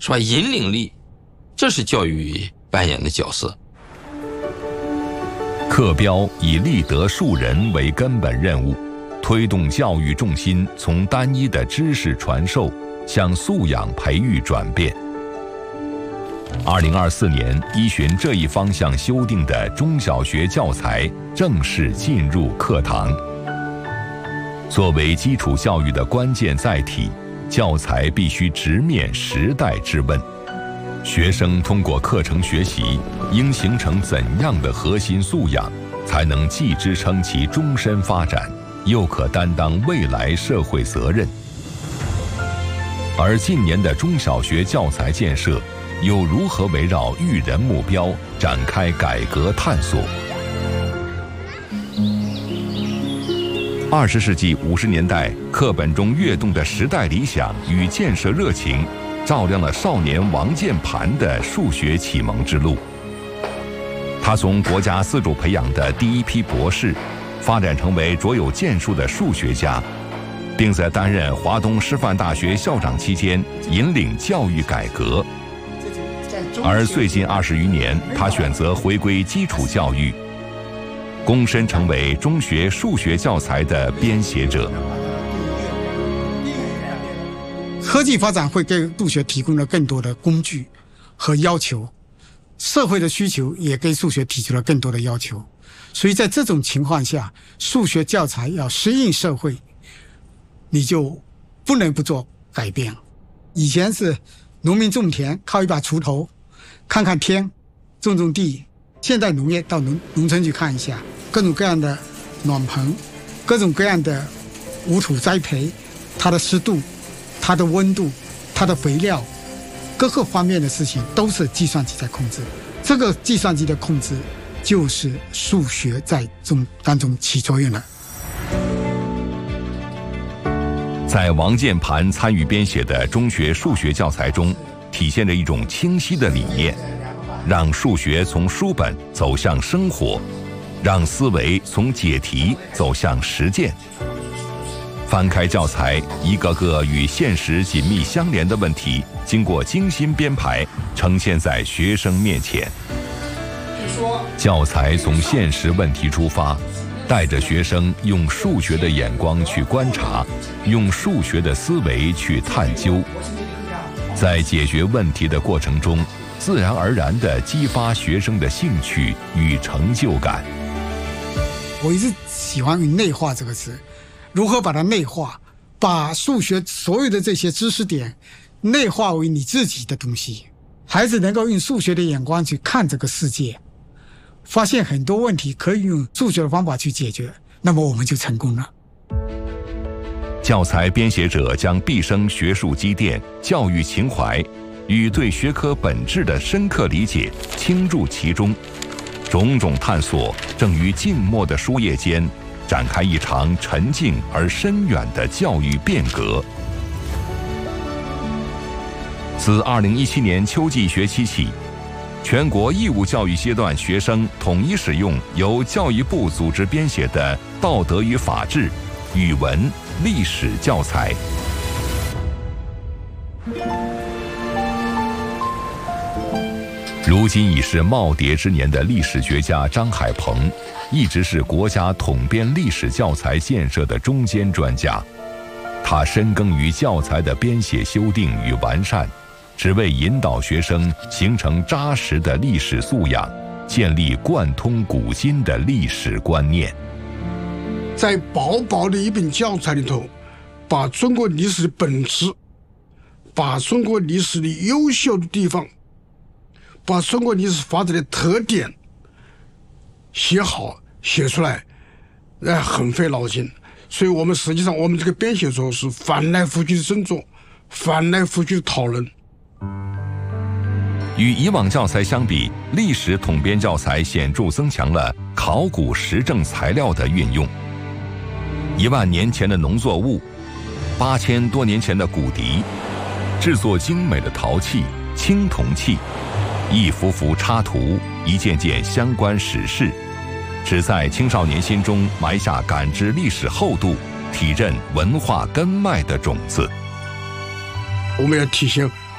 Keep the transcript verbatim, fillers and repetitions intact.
是吧？引领力，这是教育扮演的角色。 课标以立德树人为根本任务，推动教育重心从单一的知识传授向素养培育转变。二零二四年依循这一方向修订的中小学教材正式进入课堂。作为基础教育的关键载体，教材必须直面时代之问。学生通过课程学习，应形成怎样的核心素养，才能既支撑其终身发展，又可担当未来社会责任？而近年的中小学教材建设，又如何围绕育人目标展开改革探索？二十世纪五十年代，课本中跃动的时代理想与建设热情，照亮了少年王建盘的数学启蒙之路。他从国家自主培养的第一批博士，发展成为卓有建树的数学家，并在担任华东师范大学校长期间引领教育改革。而最近二十余年，他选择回归基础教育，躬身成为中学数学教材的编写者。 科技发展会给数学提供了更多的工具和要求，社会的需求也给数学提出了更多的要求，所以在这种情况下，数学教材要适应社会，你就不能不做改变。以前是农民种田靠一把锄头，看看天，种种地。现代农业到农农村去看一下，各种各样的暖棚，各种各样的无土栽培，它的湿度，它的温度，它的肥料，各个方面的事情都是计算机在控制。这个计算机的控制就是数学在中当中起作用了。 在王建盘参与编写的中学数学教材中，体现着一种清晰的理念，让数学从书本走向生活，让思维从解题走向实践。翻开教材，一个个与现实紧密相连的问题，经过精心编排，呈现在学生面前。教材从现实问题出发，带着学生用数学的眼光去观察，用数学的思维去探究，在解决问题的过程中，自然而然地激发学生的兴趣与成就感。 我一直喜欢用内化这个词，如何把它内化，把数学所有的这些知识点内化为你自己的东西。孩子能够用数学的眼光去看这个世界，发现很多问题可以用数学的方法去解决，那么我们就成功了。 教材编写者将毕生学术积淀、教育情怀与对学科本质的深刻理解倾注其中，种种探索正于静默的书页间展开一场沉静而深远的教育变革。自二零一七年秋季学期起，全国义务教育阶段学生统一使用由教育部组织编写的道德与法治、语文、历史教材。如今已是耄耋之年的历史学家张海鹏，一直是国家统编历史教材建设的中坚专家。他深耕于教材的编写修订与完善，只为引导学生形成扎实的历史素养，建立贯通古今的历史观念。 在薄薄的一本教材里头，把中国历史的本质，把中国历史的优秀的地方，把中国历史发展的特点写好写出来，那很费脑筋。所以我们实际上我们这个编写作是翻来覆去的斟酌，翻来覆去的讨论。 与以往教材相比，历史统编教材显著增强了考古实证材料的运用。一万年前的农作物，八千多年前的骨笛，制作精美的陶器、青铜器，一幅幅插图，一件件相关史事，旨在青少年心中埋下感知历史厚度、体认文化根脉的种子。 我们要体现